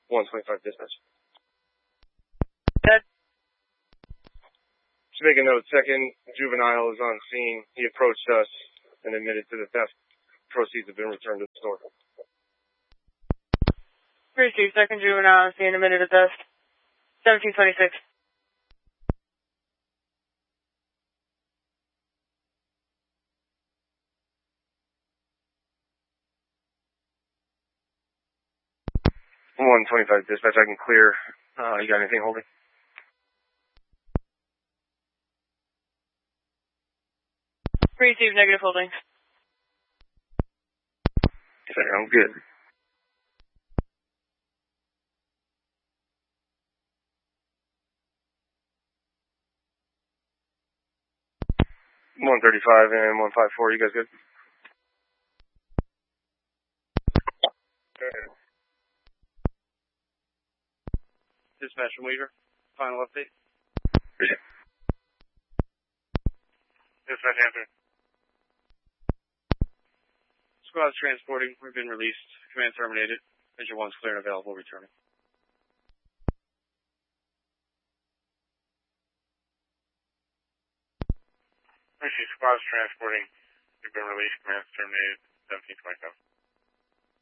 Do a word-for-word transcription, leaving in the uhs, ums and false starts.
one twenty-five dispatch. That. Just make a note, second juvenile is on scene. He approached us and admitted to the theft. Proceeds have been returned to the store. Received, second juvenile on scene, admitted to theft. seventeen twenty-six. one twenty-five dispatch, I can clear. Uh, you got anything holding? Received, negative holding. Sounds good. one thirty-five and one fifty-four, you guys good? Dispatch from Weaver, final update. Appreciate it. Dispatch answer. Squad's transporting, we've been released. Command terminated. Engine one's clear and available, returning. Appreciate squad's transporting, we've been released. Command's terminated. seventeen twenty-seven.